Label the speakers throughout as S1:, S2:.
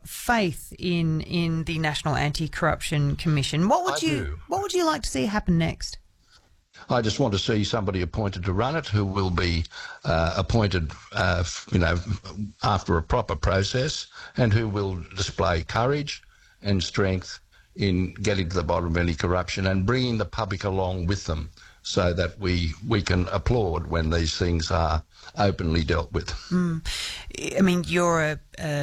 S1: faith in the National Anti-Corruption Commission. What would you like to see happen next?
S2: I just want to see somebody appointed to run it who will be appointed, after a proper process, and who will display courage and strength in getting to the bottom of any corruption and bringing the public along with them, so that we can applaud when these things are openly dealt with.
S1: I mean, you're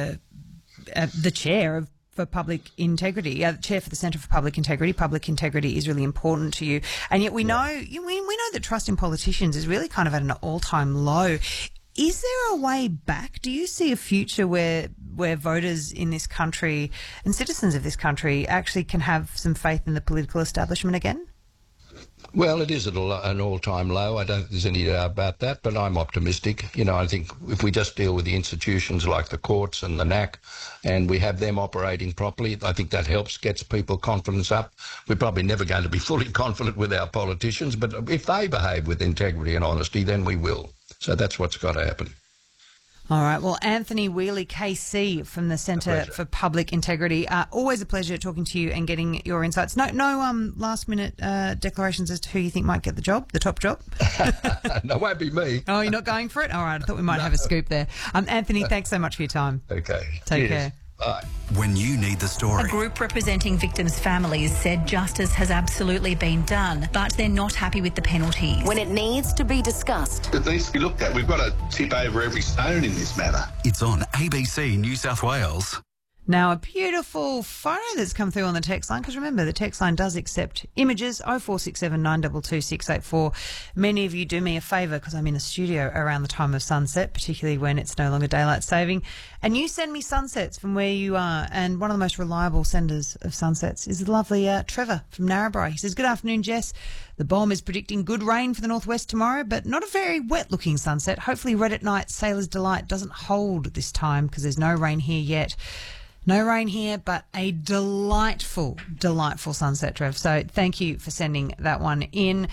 S1: the chair for public integrity, chair for the Centre for Public Integrity. Public integrity is really important to you, and yet we know that trust in politicians is really kind of at an all-time low. Is there a way back? Do you see a future where voters in this country and citizens of this country actually can have some faith in the political establishment again?
S2: Well, it is at an all-time low. I don't think there's any doubt about that, but I'm optimistic. I think if we just deal with the institutions like the courts and the NAC, and we have them operating properly, I think that helps, gets people confidence up. We're probably never going to be fully confident with our politicians, but if they behave with integrity and honesty, then we will. So that's what's got to happen.
S1: All right. Well, Anthony Wheely, KC from the Centre for Public Integrity. Always a pleasure talking to you and getting your insights. No last minute declarations as to who you think might get the job, the top job.
S2: No, it won't be me.
S1: Oh, you're not going for it? All right. I thought we might have a scoop there. Anthony, thanks so much for your time.
S2: Okay.
S1: Take care.
S2: Bye.
S3: When you need the story.
S4: A group representing victims' families said justice has absolutely been done, but they're not happy with the penalties.
S5: When it needs to be discussed.
S6: It needs to be looked at. We've got to tip over every stone in this matter.
S3: It's on ABC New South Wales.
S1: Now, a beautiful photo that's come through on the text line, because remember, the text line does accept images, 0467 922 684. Many of you do me a favour because I'm in the studio around the time of sunset, particularly when it's no longer daylight saving, and you send me sunsets from where you are, and one of the most reliable senders of sunsets is the lovely Trevor from Narrabri. He says, "Good afternoon, Jess. The bomb is predicting good rain for the northwest tomorrow, but not a very wet-looking sunset. Hopefully red at night, Sailor's Delight doesn't hold this time because there's no rain here yet." No rain here, but a delightful, delightful sunset, Trev. So thank you for sending that one in.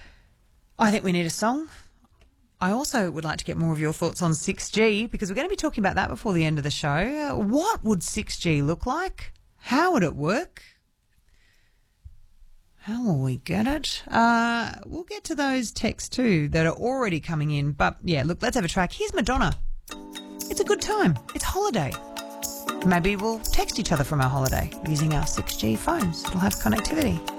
S1: I think we need a song. I also would like to get more of your thoughts on 6G, because we're going to be talking about that before the end of the show. What would 6G look like? How would it work? How will we get it? We'll get to those texts too that are already coming in. But yeah, look, let's have a track. Here's Madonna. It's a good time. It's holiday. Maybe we'll text each other from our holiday using our 6G phones. It'll have connectivity.